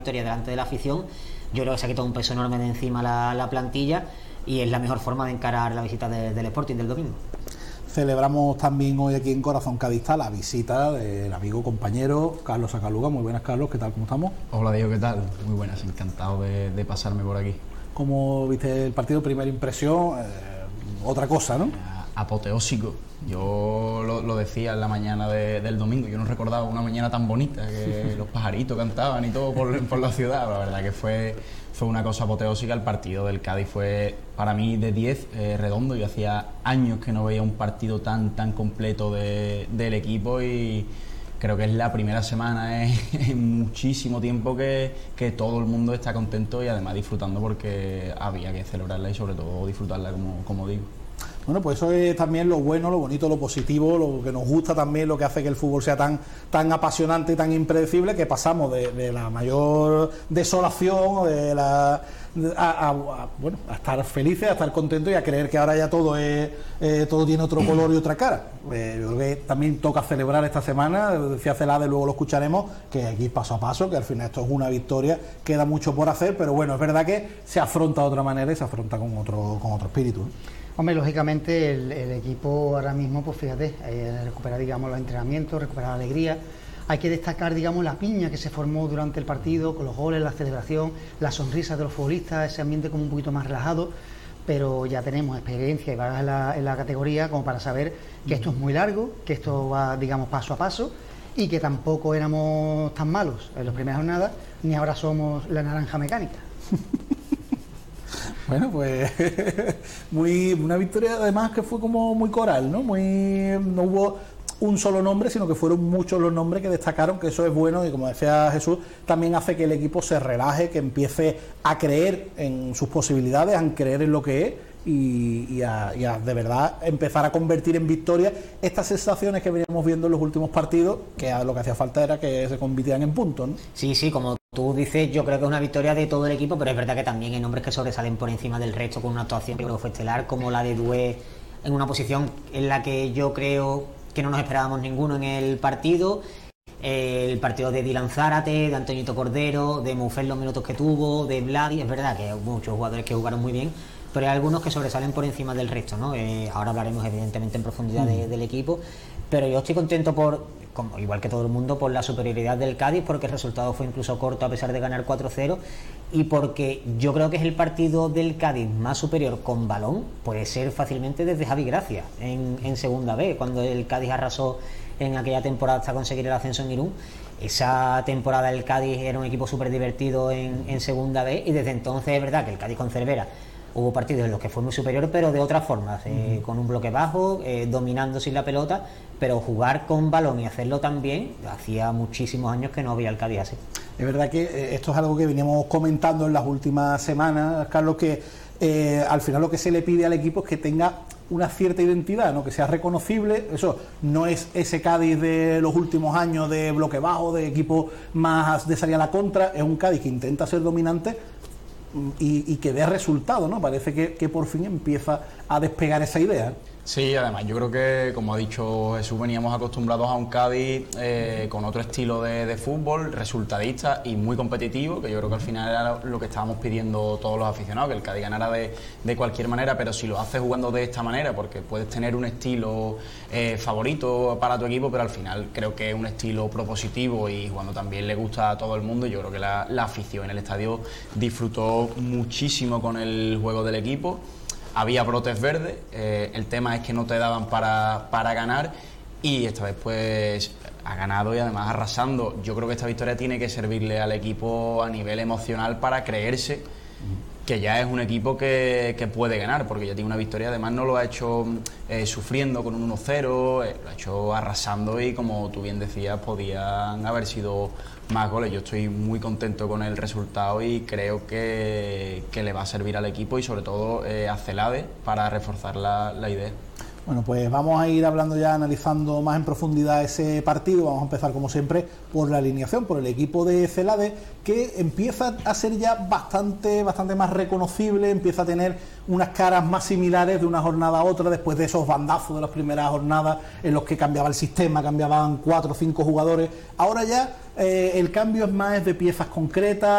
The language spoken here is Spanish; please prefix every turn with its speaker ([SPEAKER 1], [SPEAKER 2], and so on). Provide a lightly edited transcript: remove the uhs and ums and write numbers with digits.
[SPEAKER 1] victoria delante de la afición, yo creo que se ha quitado un peso enorme de encima la plantilla y es la mejor forma de encarar la visita del Sporting del domingo.
[SPEAKER 2] Celebramos también hoy aquí en Corazón Cadista la visita del amigo, compañero Carlos Acaluga. Muy buenas, Carlos, ¿qué tal? ¿Cómo estamos?
[SPEAKER 3] Hola, Diego, ¿qué tal? Muy buenas, encantado de pasarme por aquí.
[SPEAKER 2] ¿Cómo viste el partido? Primera impresión, otra cosa, ¿no?
[SPEAKER 3] Apoteósico. Yo lo decía en la mañana del domingo, yo no recordaba una mañana tan bonita, que los pajaritos cantaban y todo por la ciudad. La verdad que fue una cosa apoteósica. El partido del Cádiz fue para mí de 10, redondo. Yo hacía años que no veía un partido tan completo del equipo y creo que es la primera semana en muchísimo tiempo que todo el mundo está contento y además disfrutando, porque había que celebrarla y sobre todo disfrutarla, como digo.
[SPEAKER 2] Bueno, pues eso es también lo bueno, lo bonito, lo positivo, lo que nos gusta también, lo que hace que el fútbol sea tan apasionante y tan impredecible, que pasamos de la mayor desolación a estar felices, a estar contentos y a creer que ahora ya todo tiene otro color y otra cara. Yo creo que también toca celebrar esta semana, decía Celade, luego lo escucharemos, que aquí paso a paso, que al final esto es una victoria, queda mucho por hacer, pero bueno, es verdad que se afronta de otra manera y se afronta con otro espíritu, ¿no?
[SPEAKER 4] Hombre, lógicamente el equipo ahora mismo, pues fíjate, recupera, digamos, los entrenamientos, recupera la alegría. Hay que destacar, digamos, la piña que se formó durante el partido, con los goles, la celebración, las sonrisas de los futbolistas, ese ambiente como un poquito más relajado, pero ya tenemos experiencia y va en la categoría como para saber que esto es muy largo, que esto va, digamos, paso a paso y que tampoco éramos tan malos en las primeras jornadas, ni ahora somos la naranja mecánica.
[SPEAKER 2] Bueno, pues una victoria además que fue como muy coral, ¿no? No hubo un solo nombre, sino que fueron muchos los nombres que destacaron, que eso es bueno y, como decía Jesús, también hace que el equipo se relaje, que empiece a creer en sus posibilidades, a creer en lo que es y a de verdad empezar a convertir en victoria estas sensaciones que veníamos viendo en los últimos partidos, que lo que hacía falta era que se convirtieran en puntos, ¿no?
[SPEAKER 1] Sí, como tú dices, yo creo que es una victoria de todo el equipo, pero es verdad que también hay nombres que sobresalen por encima del resto con una actuación que fue estelar, como la de Doué, en una posición en la que yo creo que no nos esperábamos ninguno en el partido. El partido de Dylan Zárate, de Antoñito Cordero, de Mufel, los minutos que tuvo, de Vladi. Es verdad que hay muchos jugadores que jugaron muy bien, pero hay algunos que sobresalen por encima del resto, ¿no? Ahora hablaremos evidentemente en profundidad del equipo, pero yo estoy contento igual que todo el mundo, por la superioridad del Cádiz, porque el resultado fue incluso corto a pesar de ganar 4-0 y porque yo creo que es el partido del Cádiz más superior con balón, puede ser fácilmente desde Javi Gracia en segunda B, cuando el Cádiz arrasó en aquella temporada hasta conseguir el ascenso en Irún. Esa temporada el Cádiz era un equipo súper divertido en segunda B y desde entonces es verdad que el Cádiz con Cervera hubo partidos en los que fue muy superior, pero de otras formas, con un bloque bajo, dominando sin la pelota, pero jugar con balón y hacerlo tan bien, hacía muchísimos años que no había el Cádiz así.
[SPEAKER 2] Es verdad que esto es algo que veníamos comentando en las últimas semanas, Carlos, que al final lo que se le pide al equipo es que tenga una cierta identidad, ¿no? Que sea reconocible. Eso no es ese Cádiz de los últimos años de bloque bajo, de equipo más de salir a la contra, es un Cádiz que intenta ser dominante y que dé resultado, ¿no? Parece que por fin empieza a despegar esa idea.
[SPEAKER 3] Sí, además yo creo que, como ha dicho Jesús, veníamos acostumbrados a un Cádiz con otro estilo de fútbol, resultadista y muy competitivo, que yo creo que al final era lo que estábamos pidiendo todos los aficionados, que el Cádiz ganara de cualquier manera, pero si lo haces jugando de esta manera, porque puedes tener un estilo favorito para tu equipo, pero al final creo que es un estilo propositivo y cuando también le gusta a todo el mundo, yo creo que la afición en el estadio disfrutó muchísimo con el juego del equipo. Había brotes verdes, el tema es que no te daban para ganar y esta vez pues ha ganado y además arrasando. Yo creo que esta victoria tiene que servirle al equipo a nivel emocional para creerse que ya es un equipo que puede ganar, porque ya tiene una victoria, además no lo ha hecho sufriendo con un 1-0, lo ha hecho arrasando y, como tú bien decías, podían haber sido más goles. Yo estoy muy contento con el resultado y creo que le va a servir al equipo y sobre todo a Celade para reforzar la idea.
[SPEAKER 2] Bueno, pues vamos a ir hablando ya, analizando más en profundidad ese partido. Vamos a empezar, como siempre, por la alineación, por el equipo de Celade, que empieza a ser ya bastante más reconocible, empieza a tener unas caras más similares de una jornada a otra, después de esos bandazos de las primeras jornadas en los que cambiaba el sistema, cambiaban 4 o 5 jugadores. Ahora ya el cambio es más de piezas concretas,